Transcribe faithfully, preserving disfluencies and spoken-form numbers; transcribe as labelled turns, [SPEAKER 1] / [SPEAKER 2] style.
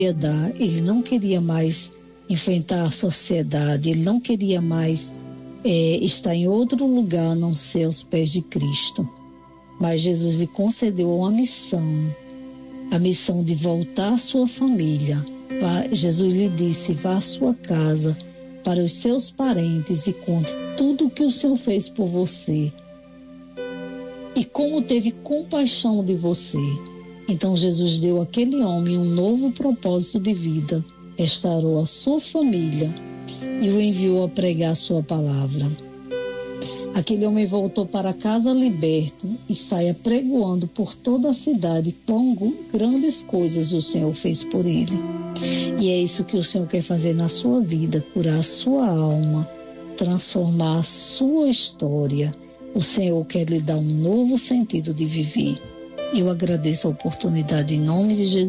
[SPEAKER 1] dar, ele não queria mais enfrentar a sociedade, ele não queria mais é, estar em outro lugar a não ser aos pés de Cristo. Mas Jesus lhe concedeu uma missão, a missão de voltar à sua família. Jesus lhe disse: vá à sua casa, para os seus parentes, e conte tudo o que o Senhor fez por você e como teve compaixão de você. Então Jesus deu àquele homem um novo propósito de vida, restaurou a sua família e o enviou a pregar a sua palavra. Aquele homem voltou para casa liberto e saia pregoando por toda a cidade quão grandes coisas o Senhor fez por ele. E é isso que o Senhor quer fazer na sua vida, curar a sua alma, transformar a sua história. O Senhor quer lhe dar um novo sentido de viver. Eu agradeço a oportunidade em nome de Jesus.